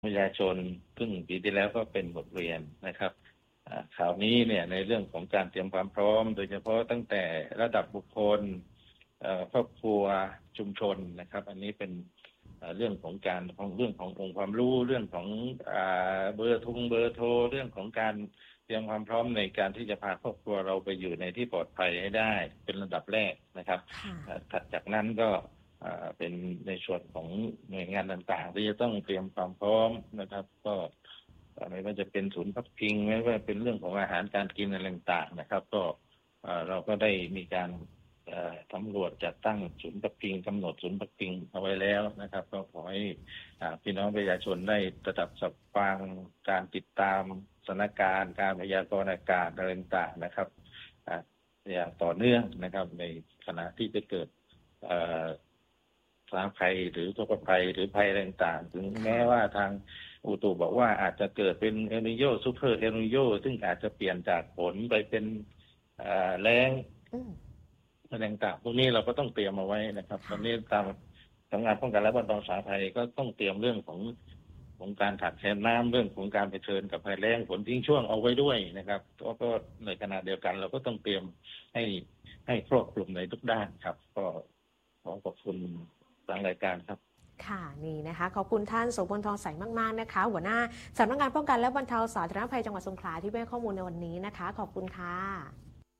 ประชาชนซึ่งปีที่แล้วก็เป็นบทเรียนนะครับข่าวนี้เนี่ยในเรื่องของการเตรียมความพร้อมโดยเฉพาะตั้งแต่ระดับบุคคลครอบครัวชุมชนนะครับอันนี้เป็นเรื่องของเรื่องขององค์ความรู้เรื่องของเบอร์โทรเรื่องของการเตรียมความพร้อมในการที่จะพาครอบครัวเราไปอยู่ในที่ปลอดภัยให้ได้เป็นระดับแรกนะครับถัดจากนั้นก็เป็นในส่วนของหน่วยงานต่างๆที่จะต้องเตรียมความพร้อมนะครับก็ไม่ว่าจะเป็นศูนย์พักพิงไม่ว่าเป็นเรื่องของอาหารการกินอะไรต่างๆนะครับก็เราก็ได้มีการสำรวจจัดตั้งศูนย์พักพิงกำหนดศูนย์พักพิงเอาไว้แล้วนะครับก็ขอให้พี่น้องประชาชนได้ระดับสับฟังการติดตามสถานการณ์การพยากรณ์อากาศอะไรต่างๆนะครับอย่างต่อเนื่องนะครับในขณะที่จะเกิดสาธารณภัยหรือทุกภัยหรือภัยต่างๆถึงแม้ว่าทางอุตุบอกว่าอาจจะเกิดเป็นเอลนิโญซูเปอร์เอลนิโญซึ่งอาจจะเปลี่ยนจากฝนไปเป็นแล้งอะไรต่างๆพวกนี้เราก็ต้องเตรียมเอาไว้นะครับตอนนี้ตามสำนักงานป้องกันและบรรเทาสาธารณภัยก็ต้องเตรียมเรื่องของการขาดแคลนน้ำเรื่องของการเผชิญกับภัยแล้งฝนทิ้งช่วงเอาไว้ด้วยนะครับก็ในขณะเดียวกันเราก็ต้องเตรียมให้ครอบคลุมในทุกด้านครับก็ขอขอบคุณทางรายการครับค่ะนี่นะคะขอบคุณท่านโสพลทองใสมากๆนะคะหัวหน้าสำนักงานป้องกันและบรรเทาสาธารณภัยจังหวัดสงขลาที่ให้ข้อมูลในวันนี้นะคะขอบคุณค่ะ